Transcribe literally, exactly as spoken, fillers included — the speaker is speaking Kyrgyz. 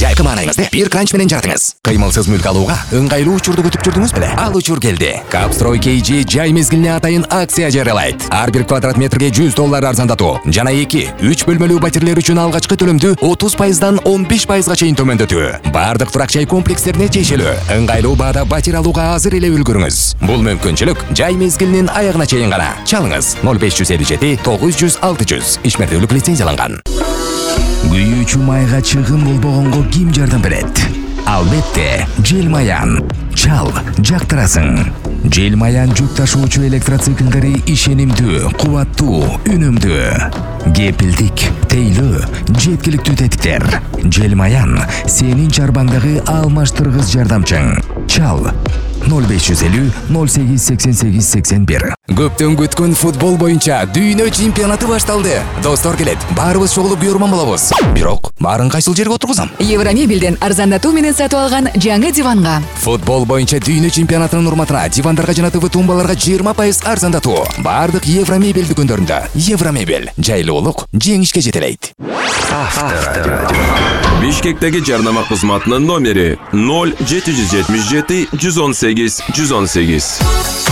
Жайкы маанайыңызды бир кранч менен жаратыңыз. Кыймылсыз мүлк алууга ыңгайлуу учурду күтүп жүрдүңүз беле? Ал учур келди. Капстрой кей джи жай мезгилине атайын акция жарыялайт. Ар бир квадрат метрге жүз доллар арзандатуу жана эки үч бөлмөлүү батирлер үчүн алгачкы төлөмдү отуз пайыздан он беш пайызга чейин төмөндөтүү. Бардык турак жай комплекстерине тиешелүү. Ыңгайлуу баада батир алууга азыр эле үлгүрүңүз. Бул мүмкүнчүлүк жай мезгилинин аягына чейин гана. Чалыңыз ноль беш жүз элүү жети тогуз жүз алты жүз. Ишмердүүлүк лицензияланган. Күйүүчү майга чыгым болбогонго ким жардам берет? Албетте, Желмаян. Чал, жактырасың. Желмаян жүк ташуучу электроциклдери ишенимдүү, кубаттуу, үнүмдүү. Кепилдик, тейлөө, жеткиликтүү тетиктер. Желмаян сенин чарбаңдагы алмаштыргыч жардамчың. Чал ноль беш жүз элүү ноль сегиз сексен сегиз сексен бир. Көптөн күткөн футбол боюнча дүйнө чемпионаты башталды. Достор келет, баарыбыз чогулуп күйөрман болобуз. Бирок, баарын кайсыл жерге отургузам? Евромебелден арзандатуу менен сатып алган жаңы диванга. Футбол боюнча дүйнө чемпионатынын урматына дивандарга жана ТВ тумбаларга жыйырма пайыз арзандатуу. Бардык Евромебел дүкөндөрүндө. Евромебел жайлуулук жеңишке жетелейт. Авторадио. Бишкектеги жарнама кызматынын номери ноль жети жүз жетимиш жети жүз он сегиз жүз он сегиз.